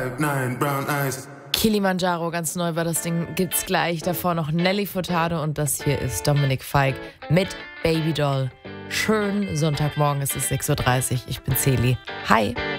5'9", brown eyes. Kilimanjaro, ganz neu war das Ding, gibt's gleich. Davor noch Nelly Furtado und das hier ist Dominik Feick mit Baby Doll. Schönen Sonntagmorgen, es ist 6:30 Uhr. Ich bin Celi. Hi.